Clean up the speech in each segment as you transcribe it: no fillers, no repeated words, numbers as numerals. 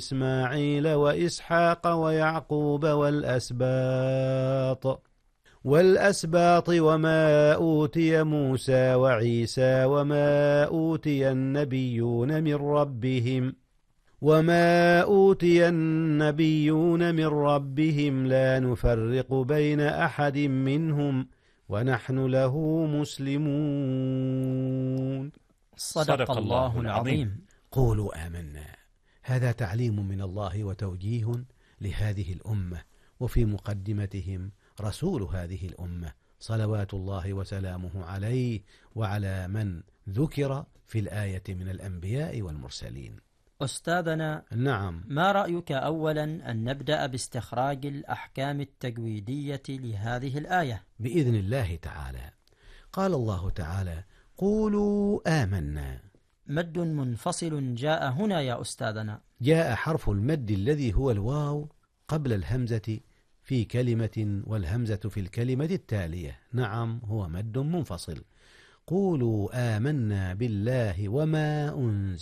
إسماعيل وإسحاق ويعقوب والأسباط وما أوتي موسى وعيسى وما أوتي النبيون من ربهم لا نفرق بين أحد منهم ونحن له مسلمون. صدق الله العظيم. قولوا آمنا. هذا تعليم من الله وتوجيه لهذه الأمة، وفي مقدمتهم رسول هذه الأمة صلوات الله وسلامه عليه وعلى من ذكر في الآية من الأنبياء والمرسلين. أستاذنا، نعم، ما رأيك أولا أن نبدأ باستخراج الأحكام التجويدية لهذه الآية؟ بإذن الله تعالى. قال الله تعالى: قولوا آمنا. مد منفصل جاء هنا يا أستاذنا. جاء حرف المد الذي هو الواو قبل الهمزة في كلمة والهمزة في الكلمة التالية. نعم، هو مد منفصل. قولوا آمنا بالله وما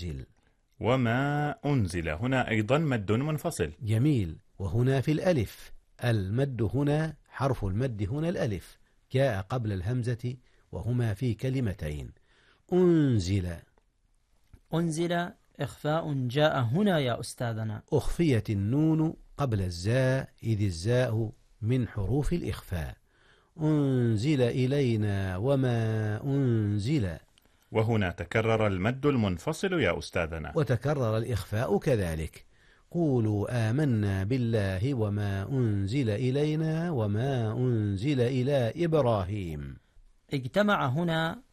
أنزل. هنا أيضا مد منفصل. جميل. وهنا في الألف المد، هنا حرف المد هنا الألف جاء قبل الهمزة وهما في كلمتين. أنزل إخفاء جاء هنا يا أستاذنا. أخفيت النون قبل الزاء إذ الزاء من حروف الإخفاء. أنزل إلينا وما أنزل. وهنا تكرر المد المنفصل يا أستاذنا، وتكرر الإخفاء كذلك. قولوا آمنا بالله وما أنزل إلينا وما أنزل إلى إبراهيم. اجتمع هنا